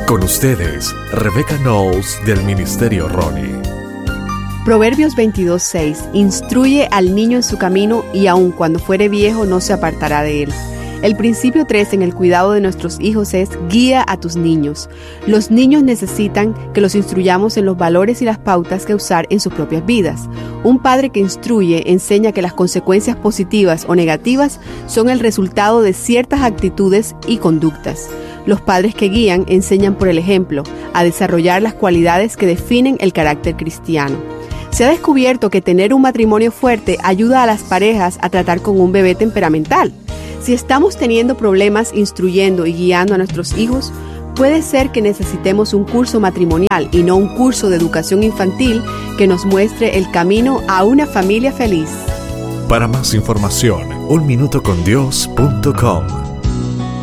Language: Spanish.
Con ustedes, Rebecca Knowles del Ministerio Roni. Proverbios 22:6 instruye al niño en su camino y aun cuando fuere viejo no se apartará de él. El principio 3 en el cuidado de nuestros hijos es guía a tus niños. Los niños necesitan que los instruyamos en los valores y las pautas que usar en sus propias vidas. Un padre que instruye enseña que las consecuencias positivas o negativas son el resultado de ciertas actitudes y conductas. Los padres que guían enseñan por el ejemplo a desarrollar las cualidades que definen el carácter cristiano. Se ha descubierto que tener un matrimonio fuerte ayuda a las parejas a tratar con un bebé temperamental. Si estamos teniendo problemas instruyendo y guiando a nuestros hijos, puede ser que necesitemos un curso matrimonial y no un curso de educación infantil que nos muestre el camino a una familia feliz. Para más información, unminutocondios.com.